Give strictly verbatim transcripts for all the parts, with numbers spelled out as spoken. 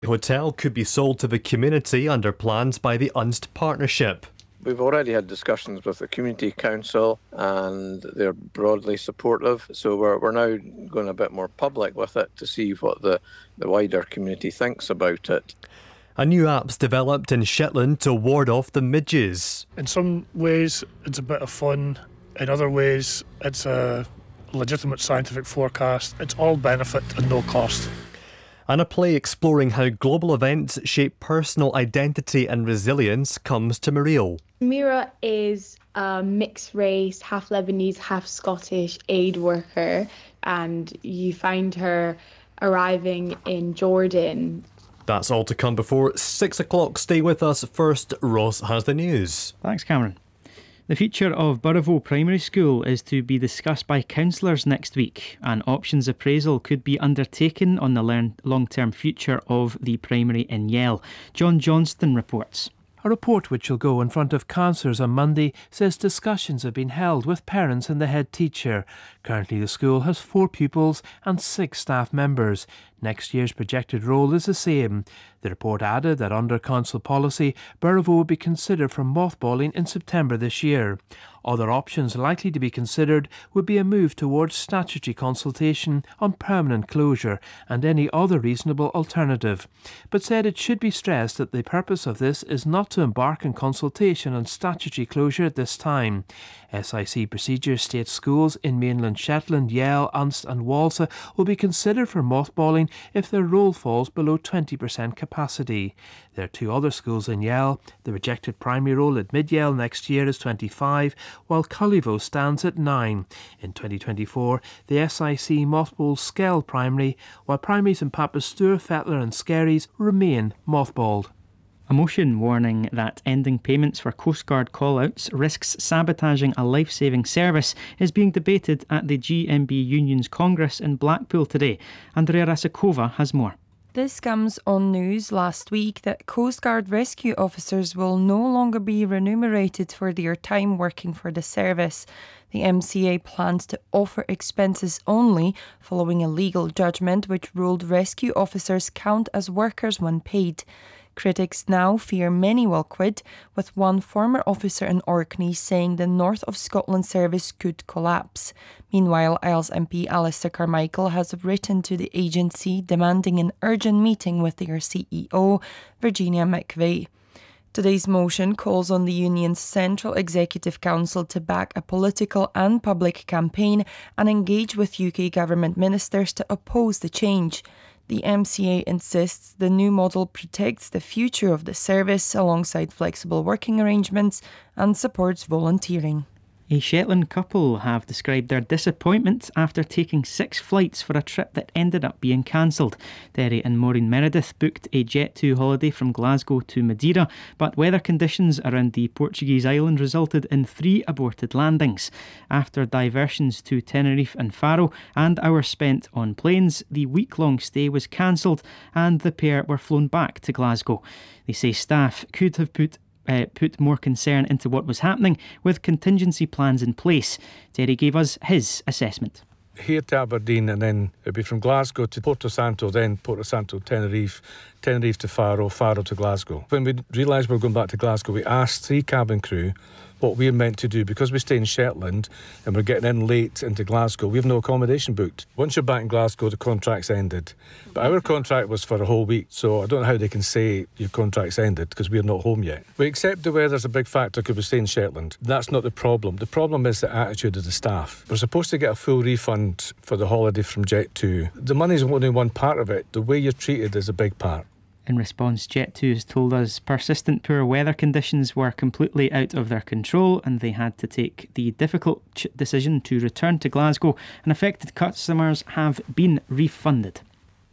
The hotel could be sold to the community under plans by the Unst Partnership. We've already had discussions with the Community Council and they're broadly supportive, so we're, we're now going a bit more public with it to see what the, the wider community thinks about it. A new app's developed in Shetland to ward off the midges. In some ways it's a bit of fun, in other ways it's a legitimate scientific forecast. It's all benefit and no cost. And a play exploring how global events shape personal identity and resilience comes to Mareal. Mira is a mixed race, half Lebanese, half Scottish aid worker, and you find her arriving in Jordan. That's all to come before six o'clock. Stay with us. First, Ross has the news. Thanks, Cameron. The future of Burrowville Primary School is to be discussed by councillors next week. An options appraisal could be undertaken on the long-term future of the primary in Yell. John Johnston reports. A report which will go in front of councillors on Monday says discussions have been held with parents and the head teacher. Currently the school has four pupils and six staff members. Next year's projected role is the same. The report added that under council policy, Burrowville would be considered for mothballing in September this year. Other options likely to be considered would be a move towards statutory consultation on permanent closure and any other reasonable alternative, but said it should be stressed that the purpose of this is not to embark in consultation on statutory closure at this time. S I C procedures state schools in mainland Shetland, Yell, Unst and Walsa will be considered for mothballing if their roll falls below twenty percent capacity. There are two other schools in Yell. The rejected primary roll at Mid-Yell next year is twenty-five, while Cullyville stands at nine. In twenty twenty-four, the S I C mothballs Skell Primary, while primaries in Papastour, Fettler and Skerries remain mothballed. A motion warning that ending payments for Coast Guard call-outs risks sabotaging a life-saving service is being debated at the G M B Union's Congress in Blackpool today. Andrea Rasakova has more. This comes on news last week that Coast Guard rescue officers will no longer be remunerated for their time working for the service. The M C A plans to offer expenses only following a legal judgment which ruled rescue officers count as workers when paid. Critics now fear many will quit, with one former officer in Orkney saying the North of Scotland service could collapse. Meanwhile, Isles M P Alistair Carmichael has written to the agency demanding an urgent meeting with their C E O, Virginia McVeigh. Today's motion calls on the union's Central Executive Council to back a political and public campaign and engage with U K government ministers to oppose the change. The M C A insists the new model protects the future of the service alongside flexible working arrangements and supports volunteering. A Shetland couple have described their disappointment after taking six flights for a trip that ended up being cancelled. Derry and Maureen Meredith booked a Jet two holiday from Glasgow to Madeira, but weather conditions around the Portuguese island resulted in three aborted landings. After diversions to Tenerife and Faro and hours spent on planes, the week-long stay was cancelled and the pair were flown back to Glasgow. They say staff could have put Uh, put more concern into what was happening with contingency plans in place. Terry gave us his assessment. Here to Aberdeen and then it'd be from Glasgow to Porto Santo, then Porto Santo, Tenerife, Tenerife to Faro, Faro to Glasgow. When we realised we were going back to Glasgow, we asked three cabin crew what we're meant to do. Because we stay in Shetland and we're getting in late into Glasgow, we have no accommodation booked. Once you're back in Glasgow, the contract's ended. But our contract was for a whole week, so I don't know how they can say your contract's ended because we're not home yet. We accept the weather's a big factor because we stay in Shetland. That's not the problem. The problem is the attitude of the staff. We're supposed to get a full refund for the holiday from Jet two. The money's only one part of it. The way you're treated is a big part. In response, Jet two has told us persistent poor weather conditions were completely out of their control and they had to take the difficult ch- decision to return to Glasgow, and affected customers have been refunded.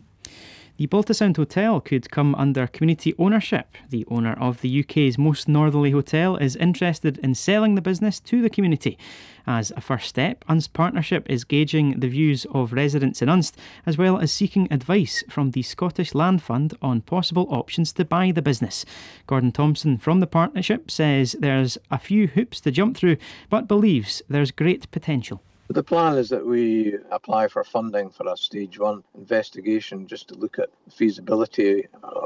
The Baltasound Hotel could come under community ownership. The owner of the U K's most northerly hotel is interested in selling the business to the community. As a first step, Unst Partnership is gauging the views of residents in Unst, as well as seeking advice from the Scottish Land Fund on possible options to buy the business. Gordon Thompson from the partnership says there's a few hoops to jump through, but believes there's great potential. The plan is that we apply for funding for a stage one investigation just to look at feasibility